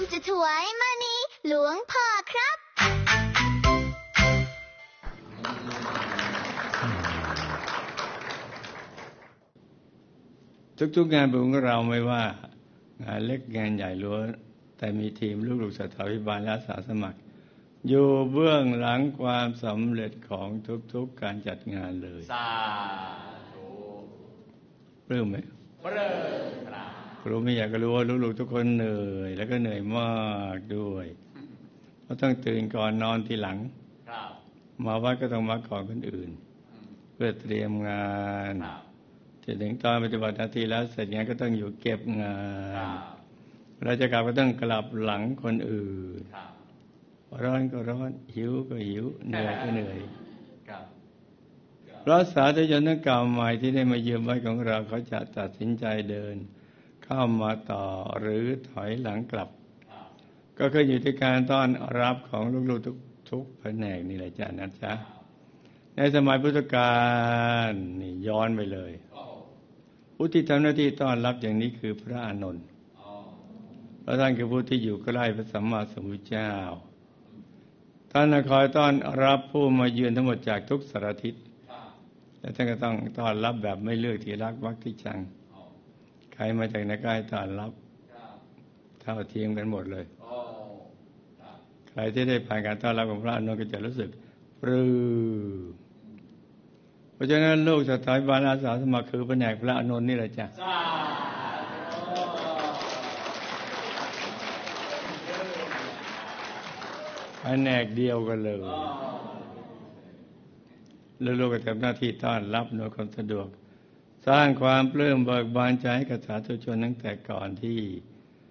จะถวายมานีหลวงพ่อครับทุกๆงานบุญของเราไม่ว่างานเล็กงานใหญ่ล้วนแต่มีทีมลูกๆศรัทธาภิบาลและอาสาสมัครอยู่เบื้องหลังความสำเร็จของทุกๆการจัดงานเลยสาธุปลื้มไหมปลื้มครับครูไม่อยากจะรู้ว่าลูกๆทุกคนเหนื่อยแล้วก็เหนื่อยมากด้วยเพราะต้องตื่นก่อนนอนทีหลังมาวัดก็ต้องมาก่อนคนอื่นเพื่อเตรียมงานจะถึงตอนปฏิบัติหน้าที่แล้วเสร็จงานก็ต้องอยู่เก็บงานเราจะกลับก็ต้องกลับหลังคนอื่นร้อนก็ร้อนหิวก็หิวเหนื่อยก็เหนื่อยเพราะสาธุชนทั้งเก่าใหม่ที่ได้มาเยือนวัดของเราเขาจะตัดสินใจเดินเข้ามาต่อหรือถอยหลังกลับก็ขึ้นอยู่ที่การต้อนรับของลูกๆทุกแผนกนี่แหละจ้ะนะจ๊ะในสมัยพุทธกาลนี่ย้อนไปเลยผู้ที่ทำหน้าที่ต้อนรับอย่างนี้คือพระอานนท์เพราะท่านคือผู้ที่อยู่ใกล้พระสัมมาสัมพุทธเจ้าท่านคอยต้อนรับผู้มาเยือนทั้งหมดจากทุกสารทิศและท่านก็ต้องต้อนรับแบบไม่เลือกที่รักมักที่ชังใครมาจากไหนก็ให้ต้อนรับเท่าเทียมกันหมดเลยใครที่ได้ผ่านการต้อนรับของพระอานนท์ก็จะรู้สึกปลื้มเพราะฉะนั้นลูกศรัทธาภิบาลอาสาสมัครคือแผนกพระอานนท์นี่แหละจ้ะแผนกเดียวกันเลยลูกๆก็ทำหน้าที่ต้อนรับหน่วยความสะดวกสร้างความปลื้มเบิกบานใจให้กับสาธุชนตั้งแต่ก่อนที่